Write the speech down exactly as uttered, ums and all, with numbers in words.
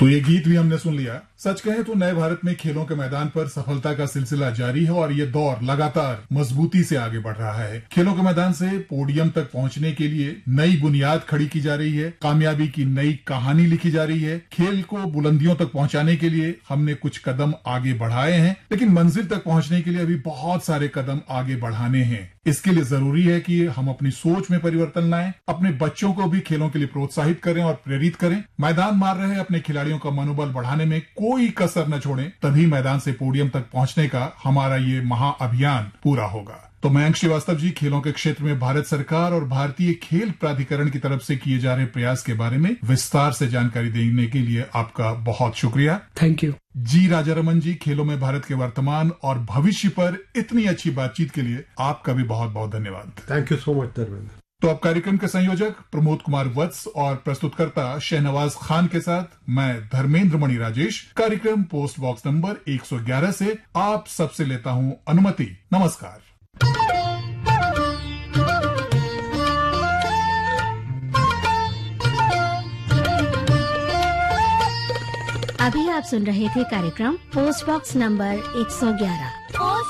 तो ये गीत भी हमने सुन लिया। सच कहें तो नए भारत में खेलों के मैदान पर सफलता का सिलसिला जारी है और ये दौर लगातार मजबूती से आगे बढ़ रहा है। खेलों के मैदान से पोडियम तक पहुंचने के लिए नई बुनियाद खड़ी की जा रही है, कामयाबी की नई कहानी लिखी जा रही है। खेल को बुलंदियों तक पहुंचाने के लिए हमने कुछ कदम आगे बढ़ाए हैं, लेकिन मंजिल तक पहुंचने के लिए अभी बहुत सारे कदम आगे बढ़ाने हैं। इसके लिए जरूरी है कि हम अपनी सोच में परिवर्तन लाएं, अपने बच्चों को भी खेलों के लिए प्रोत्साहित करें और प्रेरित करें। मैदान मार रहे अपने खिलाड़ियों का मनोबल बढ़ाने में कोई कसर न छोड़ें, तभी मैदान से पोडियम तक पहुंचने का हमारा ये महाअभियान पूरा होगा। तो मयंक श्रीवास्तव जी, खेलों के क्षेत्र में भारत सरकार और भारतीय खेल प्राधिकरण की तरफ से किए जा रहे प्रयास के बारे में विस्तार से जानकारी देने के लिए आपका बहुत शुक्रिया। थैंक यू जी। राजारमन जी, खेलों में भारत के वर्तमान और भविष्य पर इतनी अच्छी बातचीत के लिए आपका भी बहुत बहुत धन्यवाद। Thank you so much Dharmendra. तो अब कार्यक्रम के संयोजक प्रमोद कुमार वत्स और प्रस्तुतकर्ता शहनवाज खान के साथ मैं धर्मेंद्र मणि राजेश कार्यक्रम पोस्ट बॉक्स नंबर एक सौ ग्यारह से आप सबसे लेता हूं अनुमति। नमस्कार। अभी आप सुन रहे थे कार्यक्रम पोस्ट बॉक्स नंबर एक सौ ग्यारह।